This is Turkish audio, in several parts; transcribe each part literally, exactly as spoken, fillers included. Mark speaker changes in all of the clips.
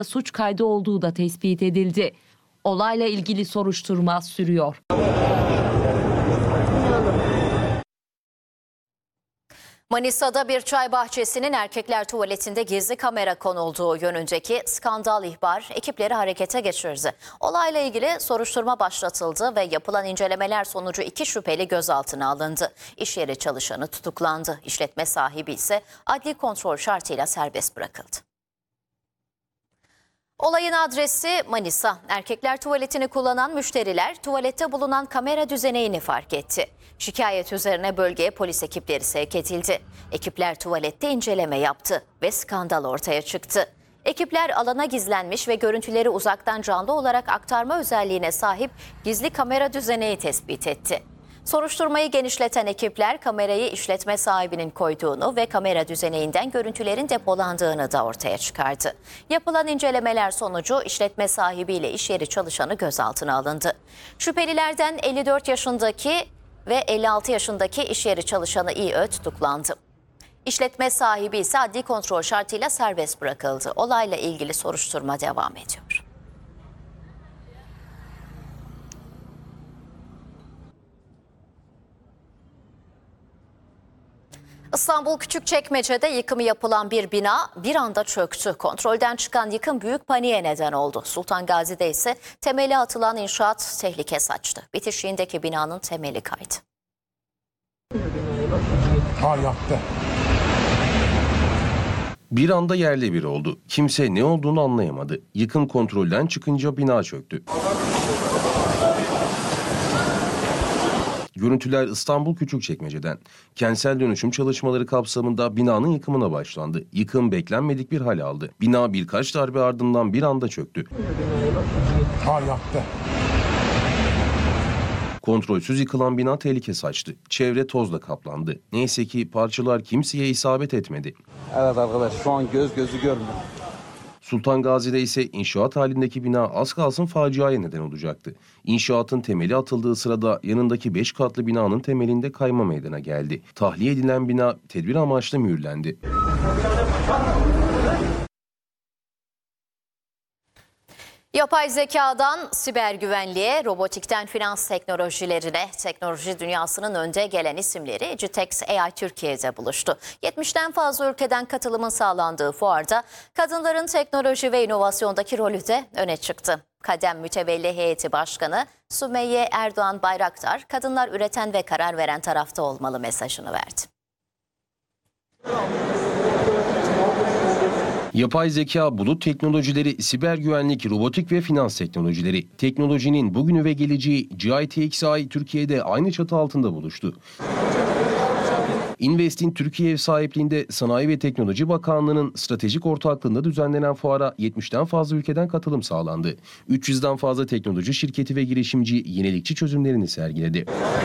Speaker 1: suç kaydı olduğu da tespit edildi. Olayla ilgili soruşturma sürüyor.
Speaker 2: Manisa'da bir çay bahçesinin erkekler tuvaletinde gizli kamera konulduğu yönündeki skandal ihbar ekipleri harekete geçirdi. Olayla ilgili soruşturma başlatıldı ve yapılan incelemeler sonucu iki şüpheli gözaltına alındı. İş yeri çalışanı tutuklandı. İşletme sahibi ise adli kontrol şartıyla serbest bırakıldı. Olayın adresi Manisa. Erkekler tuvaletini kullanan müşteriler tuvalette bulunan kamera düzeneğini fark etti. Şikayet üzerine bölgeye polis ekipleri sevk edildi. Ekipler tuvalette inceleme yaptı ve skandal ortaya çıktı. Ekipler alana gizlenmiş ve görüntüleri uzaktan canlı olarak aktarma özelliğine sahip gizli kamera düzeneği tespit etti. Soruşturmayı genişleten ekipler kamerayı işletme sahibinin koyduğunu ve kamera düzeneğinden görüntülerin depolandığını da ortaya çıkardı. Yapılan incelemeler sonucu işletme sahibiyle iş yeri çalışanı gözaltına alındı. Şüphelilerden elli dört yaşındaki ve elli altı yaşındaki iş yeri çalışanı İÖ tutuklandı. İşletme sahibi ise adli kontrol şartıyla serbest bırakıldı. Olayla ilgili soruşturma devam ediyor. İstanbul Küçükçekmece'de yıkımı yapılan bir bina bir anda çöktü. Kontrolden çıkan yıkım büyük paniğe neden oldu. Sultan Gazi'de ise temeli atılan inşaat tehlike saçtı. Bitişiğindeki binanın temeli kaydı.
Speaker 3: Ha yaktı.
Speaker 4: Bir anda yerle bir oldu. Kimse ne olduğunu anlayamadı. Yıkım kontrolden çıkınca bina çöktü. Görüntüler İstanbul Küçükçekmece'den. Kentsel dönüşüm çalışmaları kapsamında binanın yıkımına başlandı. Yıkım beklenmedik bir hal aldı. Bina birkaç darbe ardından bir anda çöktü.
Speaker 3: Ha yaktı.
Speaker 4: Kontrolsüz yıkılan bina tehlike saçtı. Çevre tozla kaplandı. Neyse ki parçalar kimseye isabet etmedi.
Speaker 5: Evet arkadaş, şu an göz gözü görmüyor.
Speaker 4: Sultan Gazi'de ise inşaat halindeki bina az kalsın faciaya neden olacaktı. İnşaatın temeli atıldığı sırada yanındaki beş katlı binanın temelinde kayma meydana geldi. Tahliye edilen bina tedbir amaçlı mühürlendi.
Speaker 2: Yapay zekadan siber güvenliğe, robotikten finans teknolojilerine, teknoloji dünyasının önde gelen isimleri Gitex A I Türkiye'de buluştu. yetmişten fazla ülkeden katılımın sağlandığı fuarda kadınların teknoloji ve inovasyondaki rolü de öne çıktı. Kadem Mütevelli Heyeti Başkanı Sümeyye Erdoğan Bayraktar, kadınlar üreten ve karar veren tarafta olmalı mesajını verdi.
Speaker 4: Yapay zeka, bulut teknolojileri, siber güvenlik, robotik ve finans teknolojileri. Teknolojinin bugünü ve geleceği G I T X A I Türkiye'de aynı çatı altında buluştu. Investin Türkiye ev sahipliğinde Sanayi ve Teknoloji Bakanlığı'nın stratejik ortaklığında düzenlenen fuara yetmişten fazla ülkeden katılım sağlandı. üç yüzden fazla teknoloji şirketi ve girişimci yenilikçi çözümlerini sergiledi.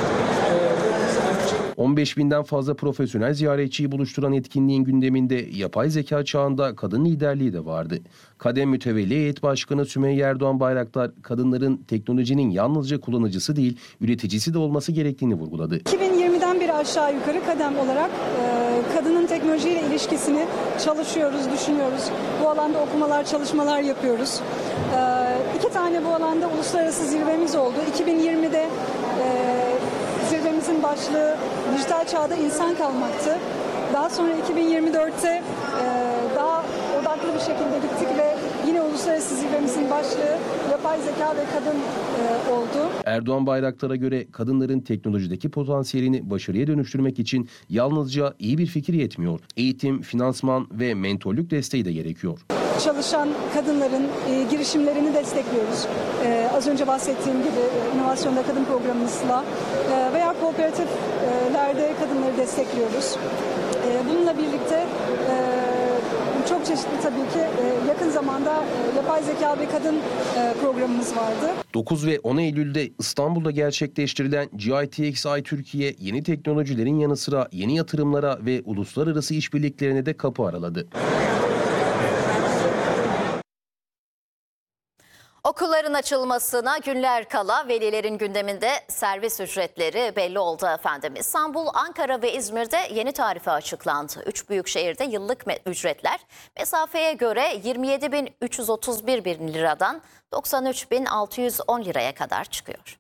Speaker 4: on beş binden fazla profesyonel ziyaretçiyi buluşturan etkinliğin gündeminde yapay zeka çağında kadın liderliği de vardı. Kadem Mütevelli Heyet Başkanı Sümeyye Erdoğan Bayraktar, kadınların teknolojinin yalnızca kullanıcısı değil, üreticisi de olması gerektiğini vurguladı.
Speaker 6: iki bin yirmiden beri aşağı yukarı Kadem olarak e, kadının teknolojiyle ilişkisini çalışıyoruz, düşünüyoruz. Bu alanda okumalar, çalışmalar yapıyoruz. E, iki tane bu alanda uluslararası zirvemiz oldu. iki bin yirmide e, zirvemizin başlığı dijital çağda insan kalmaktı. Daha sonra iki bin yirmi dörtte e, daha odaklı bir şekilde gittik ve yine uluslararası zirvemizin başlığı yapay zeka ve kadın e, oldu.
Speaker 4: Erdoğan Bayraktar'a göre kadınların teknolojideki potansiyelini başarıya dönüştürmek için yalnızca iyi bir fikir yetmiyor. Eğitim, finansman ve mentorluk desteği de gerekiyor.
Speaker 6: Çalışan kadınların e, girişimlerini destekliyoruz. E, az önce bahsettiğim gibi e, inovasyonda kadın programımızla e, veya kooperatiflerde kadınları destekliyoruz. E, bununla birlikte e, çok çeşitli tabii ki e, yakın zamanda e, yapay zeka ve kadın e, programımız vardı.
Speaker 4: dokuz ve on Eylül'de İstanbul'da gerçekleştirilen G I T X A I Türkiye yeni teknolojilerin yanı sıra yeni yatırımlara ve uluslararası işbirliklerine de kapı araladı.
Speaker 2: Okulların açılmasına günler kala velilerin gündeminde servis ücretleri belli oldu efendim. İstanbul, Ankara ve İzmir'de yeni tarife açıklandı. Üç büyük şehirde yıllık ücretler mesafeye göre yirmi yedi bin üç yüz otuz bir liradan doksan üç bin altı yüz on liraya kadar çıkıyor.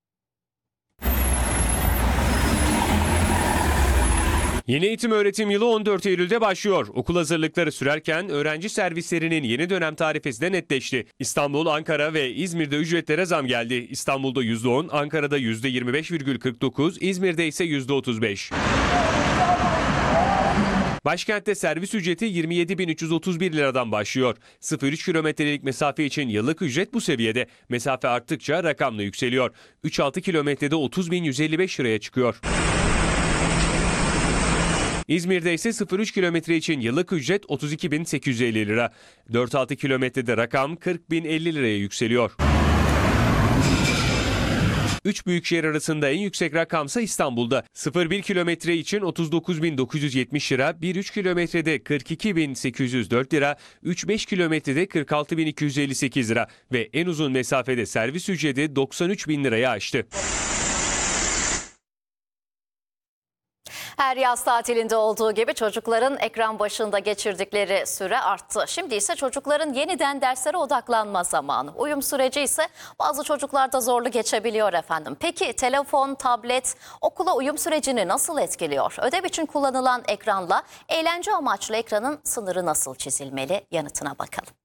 Speaker 7: Yeni eğitim öğretim yılı on dört Eylül'de başlıyor. Okul hazırlıkları sürerken öğrenci servislerinin yeni dönem tarifesi de netleşti. İstanbul, Ankara ve İzmir'de ücretlere zam geldi. İstanbul'da yüzde on, Ankara'da yüzde yirmi beş virgül kırk dokuz, İzmir'de ise yüzde otuz beş. Başkentte servis ücreti yirmi yedi bin üç yüz otuz bir liradan başlıyor. sıfır virgül üç kilometrelik mesafe için yıllık ücret bu seviyede. Mesafe arttıkça rakamla yükseliyor. üç virgül altı kilometrede otuz bin yüz elli beş liraya çıkıyor. İzmir'de ise sıfır virgül üç kilometre için yıllık ücret otuz iki bin sekiz yüz elli lira. dört virgül altı kilometrede rakam kırk bin elli liraya yükseliyor. Üç büyükşehir arasında en yüksek rakamsa İstanbul'da. sıfır virgül bir kilometre için otuz dokuz bin dokuz yüz yetmiş lira, bir virgül üç kilometrede kırk iki bin sekiz yüz dört lira, üç virgül beş kilometrede kırk altı bin iki yüz elli sekiz lira ve en uzun mesafede servis ücreti doksan üç bin liraya aştı.
Speaker 2: Her yaz tatilinde olduğu gibi çocukların ekran başında geçirdikleri süre arttı. Şimdi ise çocukların yeniden derslere odaklanma zamanı. Uyum süreci ise bazı çocuklarda zorlu geçebiliyor efendim. Peki telefon, tablet okula uyum sürecini nasıl etkiliyor? Ödev için kullanılan ekranla eğlence amaçlı ekranın sınırı nasıl çizilmeli? Yanıtına bakalım.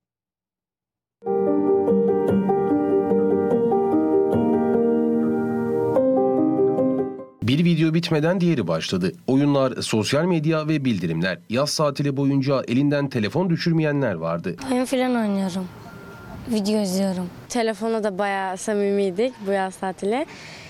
Speaker 4: Bir video bitmeden diğeri başladı. Oyunlar, sosyal medya ve bildirimler. Yaz tatili boyunca elinden telefon düşürmeyenler vardı.
Speaker 8: Oyun falan oynuyorum. Video izliyorum.
Speaker 9: Telefona da bayağı samimiydik bu yaz tatili.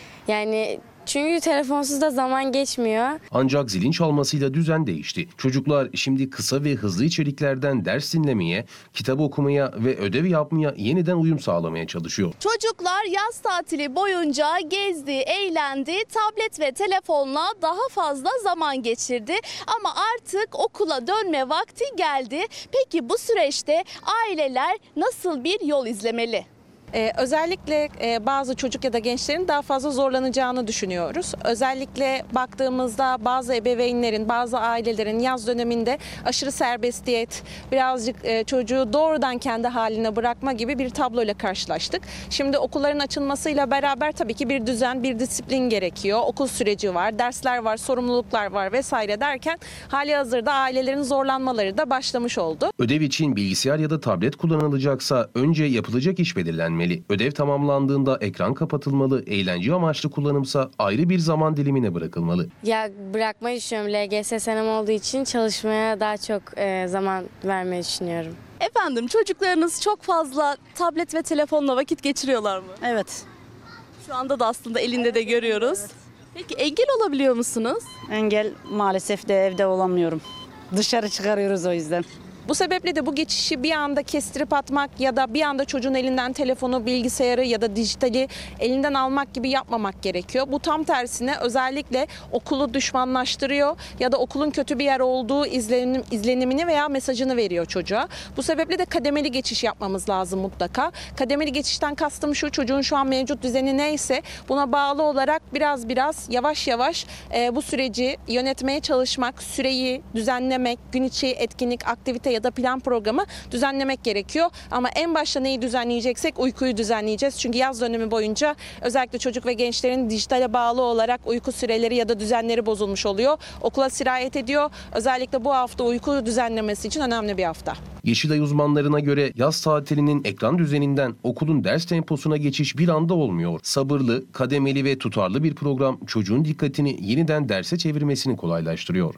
Speaker 9: Yani çünkü telefonsuz da zaman geçmiyor.
Speaker 4: Ancak zilin çalmasıyla düzen değişti. Çocuklar şimdi kısa ve hızlı içeriklerden ders dinlemeye, kitap okumaya ve ödev yapmaya yeniden uyum sağlamaya çalışıyor.
Speaker 10: Çocuklar yaz tatili boyunca gezdi, eğlendi, tablet ve telefonla daha fazla zaman geçirdi. Ama artık okula dönme vakti geldi. Peki bu süreçte aileler nasıl bir yol izlemeli?
Speaker 11: Ee, özellikle e, bazı çocuk ya da gençlerin daha fazla zorlanacağını düşünüyoruz. Özellikle baktığımızda bazı ebeveynlerin, bazı ailelerin yaz döneminde aşırı serbestiyet, birazcık e, çocuğu doğrudan kendi haline bırakma gibi bir tabloyla karşılaştık. Şimdi okulların açılmasıyla beraber tabii ki bir düzen, bir disiplin gerekiyor. Okul süreci var, dersler var, sorumluluklar var vesaire derken hali hazırda ailelerin zorlanmaları da başlamış oldu.
Speaker 4: Ödev için bilgisayar ya da tablet kullanılacaksa önce yapılacak iş belirlenmeli. Ödev tamamlandığında ekran kapatılmalı, eğlence amaçlı kullanımsa ayrı bir zaman dilimine bırakılmalı.
Speaker 9: Ya bırakmayı düşünüyorum. L G S senem olduğu için çalışmaya daha çok e, zaman vermeyi düşünüyorum.
Speaker 10: Efendim çocuklarınız çok fazla tablet ve telefonla vakit geçiriyorlar mı?
Speaker 12: Evet.
Speaker 10: Şu anda da aslında elinde de görüyoruz. Peki engel olabiliyor musunuz?
Speaker 12: Engel maalesef de evde olamıyorum. Dışarı çıkarıyoruz o yüzden.
Speaker 11: Bu sebeple de bu geçişi bir anda kestirip atmak ya da bir anda çocuğun elinden telefonu, bilgisayarı ya da dijitali elinden almak gibi yapmamak gerekiyor. Bu tam tersine özellikle okulu düşmanlaştırıyor ya da okulun kötü bir yer olduğu izlenim, izlenimini veya mesajını veriyor çocuğa. Bu sebeple de kademeli geçiş yapmamız lazım mutlaka. Kademeli geçişten kastım şu: çocuğun şu an mevcut düzeni neyse buna bağlı olarak biraz biraz yavaş yavaş e, bu süreci yönetmeye çalışmak, süreyi düzenlemek, gün içi etkinlik, aktivite ya da plan programı düzenlemek gerekiyor. Ama en başta neyi düzenleyeceksek uykuyu düzenleyeceğiz. Çünkü yaz dönemi boyunca özellikle çocuk ve gençlerin dijitale bağlı olarak uyku süreleri ya da düzenleri bozulmuş oluyor. Okula sirayet ediyor. Özellikle bu hafta uyku düzenlemesi için önemli bir hafta.
Speaker 4: Yeşilay uzmanlarına göre yaz tatilinin ekran düzeninden okulun ders temposuna geçiş bir anda olmuyor. Sabırlı, kademeli ve tutarlı bir program çocuğun dikkatini yeniden derse çevirmesini kolaylaştırıyor.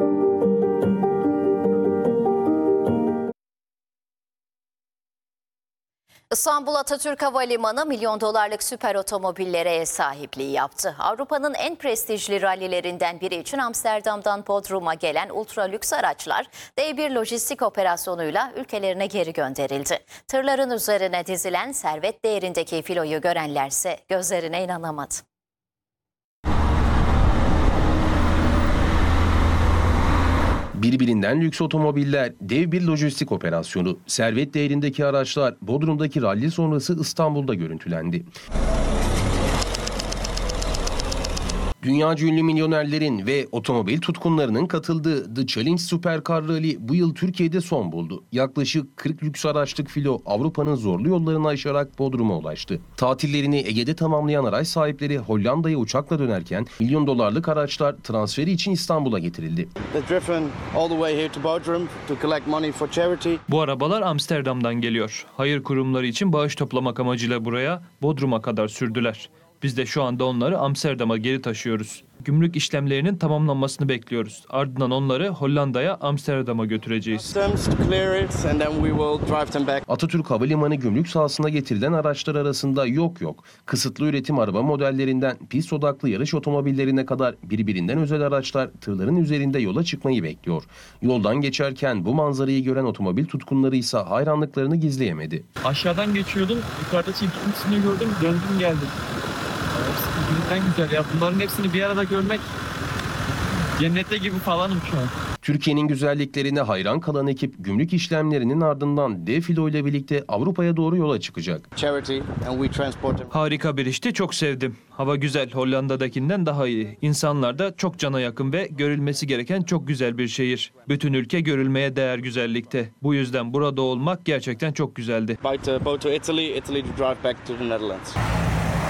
Speaker 2: İstanbul Atatürk Havalimanı milyon dolarlık süper otomobillere ev sahipliği yaptı. Avrupa'nın en prestijli rallilerinden biri için Amsterdam'dan Bodrum'a gelen ultra lüks araçlar D bir lojistik operasyonuyla ülkelerine geri gönderildi. Tırların üzerine dizilen servet değerindeki filoyu görenlerse gözlerine inanamadı.
Speaker 4: Birbirinden lüks otomobiller, dev bir lojistik operasyonu. Servet değerindeki araçlar Bodrum'daki ralli sonrası İstanbul'da görüntülendi. Dünyaca ünlü milyonerlerin ve otomobil tutkunlarının katıldığı The Challenge Supercar Rally bu yıl Türkiye'de son buldu. Yaklaşık kırk lüks araçlık filo Avrupa'nın zorlu yollarını aşarak Bodrum'a ulaştı. Tatillerini Ege'de tamamlayan araç sahipleri Hollanda'ya uçakla dönerken milyon dolarlık araçlar transferi için İstanbul'a getirildi.
Speaker 13: Bu arabalar Amsterdam'dan geliyor. Hayır kurumları için bağış toplamak amacıyla buraya Bodrum'a kadar sürdüler. Biz de şu anda onları Amsterdam'a geri taşıyoruz. Gümrük işlemlerinin tamamlanmasını bekliyoruz. Ardından onları Hollanda'ya, Amsterdam'a götüreceğiz.
Speaker 4: Atatürk Havalimanı gümrük sahasına getirilen araçlar arasında yok yok, kısıtlı üretim araba modellerinden pist odaklı yarış otomobillerine kadar birbirinden özel araçlar tırların üzerinde yola çıkmayı bekliyor. Yoldan geçerken bu manzarayı gören otomobil tutkunları ise hayranlıklarını gizleyemedi.
Speaker 14: Aşağıdan geçiyordum, yukarıda çekilmişini gördüm, döndüm geldim. Hepsi birbirinden güzel ya. Bunların hepsini bir arada görmek cennette gibi falanım şu an.
Speaker 4: Türkiye'nin güzelliklerine hayran kalan ekip gümrük işlemlerinin ardından dev filo ile birlikte Avrupa'ya doğru yola çıkacak.
Speaker 13: Harika bir işti, çok sevdim. Hava güzel, Hollanda'dakinden daha iyi. İnsanlar da çok cana yakın ve görülmesi gereken çok güzel bir şehir. Bütün ülke görülmeye değer güzellikte. Bu yüzden burada olmak gerçekten çok güzeldi.
Speaker 5: Buiten, buiten Italy, Italy to drive back to the Netherlands.